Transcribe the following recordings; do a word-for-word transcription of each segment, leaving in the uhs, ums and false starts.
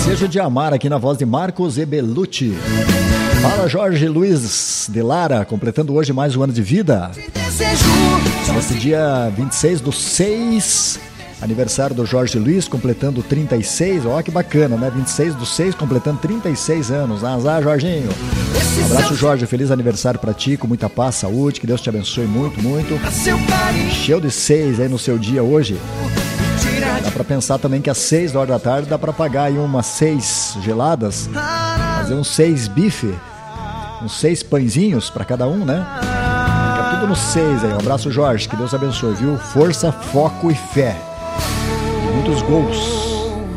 Desejo de Amar, aqui na voz de Marcos Ebelucci. Fala, Jorge Luiz de Lara, completando hoje mais um ano de vida. Nesse dia vinte e seis do seis, aniversário do Jorge Luiz, completando trinta e seis. Ó, que bacana, né? vinte e seis do seis, completando trinta e seis anos. Azar, Jorginho. Um abraço, Jorge. Feliz aniversário pra ti, com muita paz, saúde. Que Deus te abençoe muito, muito. Cheio de seis aí no seu dia hoje. Dá pra pensar também que às seis horas da tarde dá pra pagar aí umas seis geladas, fazer uns seis bife, uns seis pãezinhos pra cada um, né? Fica tudo no seis aí. Um abraço, Jorge. Que Deus abençoe, viu? Força, foco e fé. E muitos gols.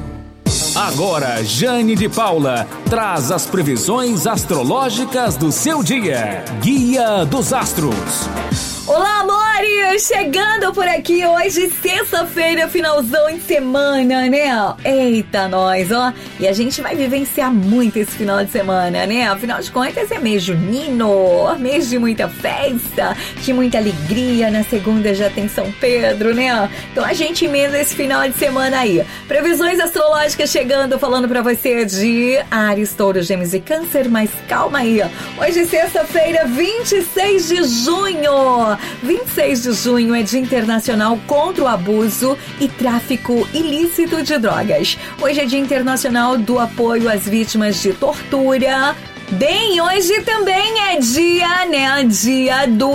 Agora, Jane de Paula traz as previsões astrológicas do seu dia. Guia dos Astros. Olá, amores! Chegando por aqui hoje, sexta-feira, finalzão de semana, né? Eita, nós, ó! E a gente vai vivenciar muito esse final de semana, né? Afinal de contas, é mês junino, mês de muita festa, de muita alegria. Na segunda já tem São Pedro, né? Então a gente emenda esse final de semana aí. Previsões astrológicas chegando, falando pra você de Áries, Touro, Gêmeos e Câncer, mas calma aí. Hoje, sexta-feira, vinte e seis de junho. vinte e seis de junho é Dia Internacional contra o Abuso e Tráfico Ilícito de Drogas. Hoje é Dia Internacional do Apoio às Vítimas de Tortura. Bem, hoje também é dia, né, dia do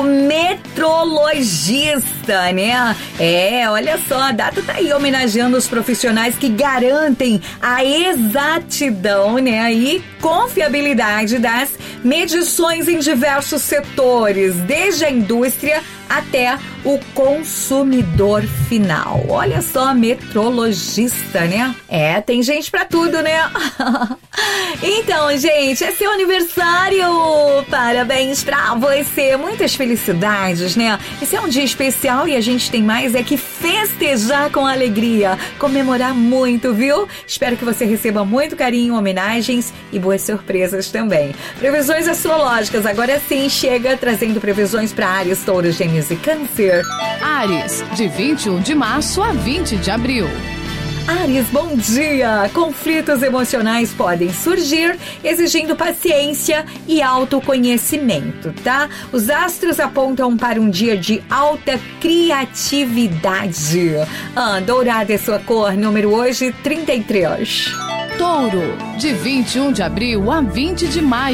metrologista, né? É, olha só, a data tá aí homenageando os profissionais que garantem a exatidão, né, e confiabilidade das medições em diversos setores, desde a indústria até o consumidor final. Olha só, metrologista, né? É, tem gente pra tudo, né? Então, gente, é seu aniversário! Parabéns pra você! Muitas felicidades, né? Esse é um dia especial e a gente tem mais é que festejar com alegria, comemorar muito, viu? Espero que você receba muito carinho, homenagens e boas surpresas também. Previsões astrológicas, agora sim, chega trazendo previsões para Áries, Touro, Gêmeos e Câncer. Áries, de vinte e um de março a vinte de abril. Áries, bom dia! Conflitos emocionais podem surgir, exigindo paciência e autoconhecimento, tá? Os astros apontam para um dia de alta criatividade. Ah, dourada é sua cor, número hoje trinta e três. Touro, de vinte e um de abril a vinte de maio.